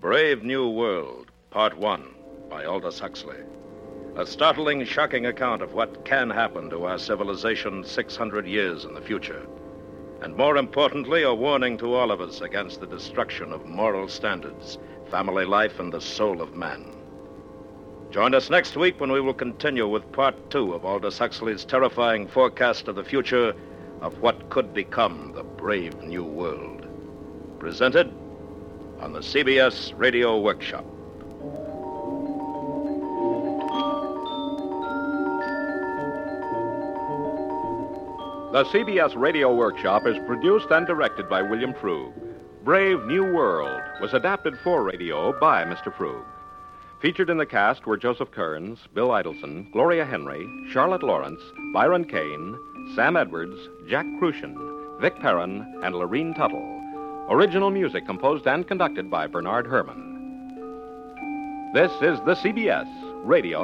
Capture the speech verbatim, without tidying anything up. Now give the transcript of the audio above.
Brave New World, Part One, by Aldous Huxley. A startling, shocking account of what can happen to our civilization six hundred years in the future. And more importantly, a warning to all of us against the destruction of moral standards, family life, and the soul of man. Join us next week when we will continue with Part Two of Aldous Huxley's terrifying forecast of the future of what could become the Brave New World. Presented on the C B S Radio Workshop. The C B S Radio Workshop is produced and directed by William Frug. Brave New World was adapted for radio by Mister Frug. Featured in the cast were Joseph Kearns, Bill Idelson, Gloria Henry, Charlotte Lawrence, Byron Kane, Sam Edwards, Jack Crucian, Vic Perrin, and Lorene Tuttle. Original music composed and conducted by Bernard Herrmann. This is the C B S Radio